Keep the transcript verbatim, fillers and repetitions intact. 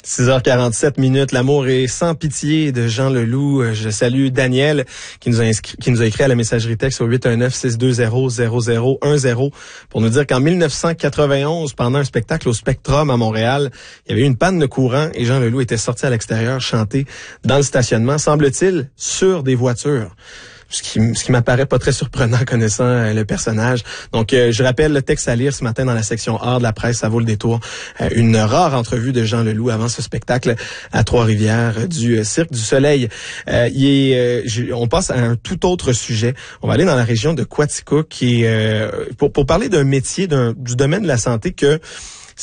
six heures quarante-sept minutes, l'amour est sans pitié de Jean Leloup. Je salue Daniel qui nous a inscrit, qui nous a écrit à la messagerie texte au huit un neuf, six deux zéro, zéro zéro un zéro pour nous dire qu'en mille neuf cent quatre-vingt-onze, pendant un spectacle au Spectrum à Montréal, il y avait eu une panne de courant et Jean Leloup était sorti à l'extérieur chanter dans le stationnement, semble-t-il, sur des voitures. Ce qui, ce qui m'apparaît pas très surprenant connaissant euh, le personnage. Donc, euh, je rappelle le texte à lire ce matin dans la section art de la presse, ça vaut le détour. Euh, une rare entrevue de Jean Leloup avant ce spectacle à Trois-Rivières euh, du euh, Cirque du Soleil. Euh, il est, euh, je, on passe à un tout autre sujet. On va aller dans la région de Quaticook qui est, euh, pour, pour parler d'un métier d'un, du domaine de la santé que